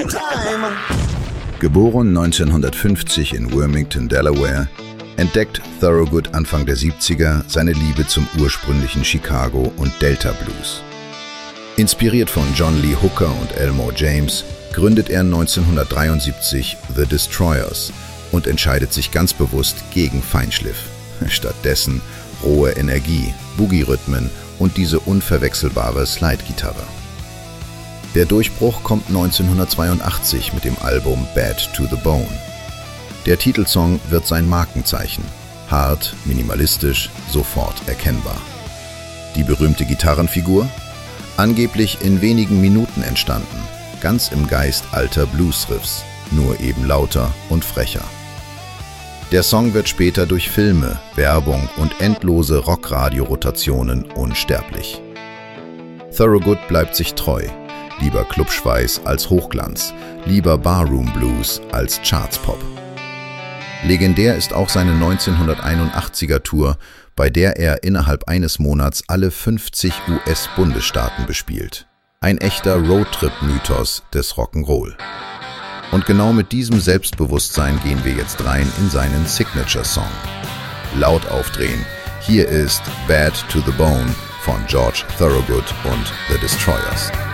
Geboren 1950 in Wilmington, Delaware, entdeckt Thorogood Anfang der 70er seine Liebe zum ursprünglichen Chicago und Delta Blues. Inspiriert von John Lee Hooker und Elmore James gründet er 1973 The Destroyers und entscheidet sich ganz bewusst gegen Feinschliff. Stattdessen rohe Energie, Boogie-Rhythmen und diese unverwechselbare Slide-Gitarre. Der Durchbruch kommt 1982 mit dem Album Bad to the Bone. Der Titelsong wird sein Markenzeichen. Hart, minimalistisch, sofort erkennbar. Die berühmte Gitarrenfigur? Angeblich in wenigen Minuten entstanden, ganz im Geist alter Blues-Riffs, nur eben lauter und frecher. Der Song wird später durch Filme, Werbung und endlose Rockradio-Rotationen unsterblich. Thorogood bleibt sich treu. Lieber Clubschweiß als Hochglanz, lieber Barroom Blues als Chartspop. Legendär ist auch seine 1981er Tour, bei der er innerhalb eines Monats alle 50 US-Bundesstaaten bespielt. Ein echter Roadtrip-Mythos des Rock'n'Roll. Und genau mit diesem Selbstbewusstsein gehen wir jetzt rein in seinen Signature-Song. Laut aufdrehen, hier ist Bad to the Bone von George Thorogood und The Destroyers.